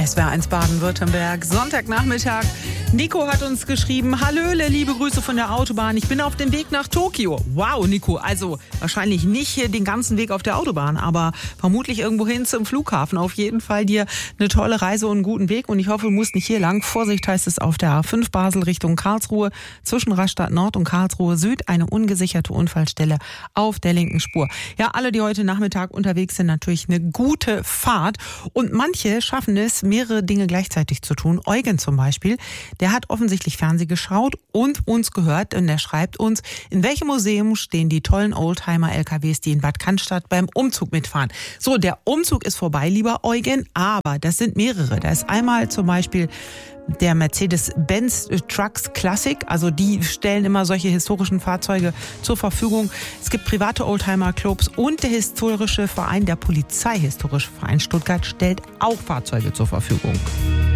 SWR1 Baden-Württemberg, Sonntagnachmittag. Nico hat uns geschrieben, Hallöle, liebe Grüße von der Autobahn. Ich bin auf dem Weg nach Tokio. Wow, Nico, also wahrscheinlich nicht den ganzen Weg auf der Autobahn, aber vermutlich irgendwo hin zum Flughafen. Auf jeden Fall dir eine tolle Reise und einen guten Weg. Und ich hoffe, du musst nicht hier lang. Vorsicht heißt es auf der A5 Basel Richtung Karlsruhe. Zwischen Rastatt Nord und Karlsruhe Süd eine ungesicherte Unfallstelle auf der linken Spur. Ja, alle, die heute Nachmittag unterwegs sind, natürlich eine gute Fahrt. Und manche schaffen es, mehrere Dinge gleichzeitig zu tun. Eugen zum Beispiel, der hat offensichtlich Fernsehen geschaut und uns gehört. Und er schreibt uns, in welchem Museum stehen die tollen Oldtimer-LKWs, die in Bad Cannstatt beim Umzug mitfahren. So, der Umzug ist vorbei, lieber Eugen, aber das sind mehrere. Da ist einmal zum Beispiel der Mercedes-Benz Trucks Classic, also die stellen immer solche historischen Fahrzeuge zur Verfügung. Es gibt private Oldtimer-Clubs und der historische Verein, der Polizeihistorische Verein Stuttgart, stellt auch Fahrzeuge zur Verfügung.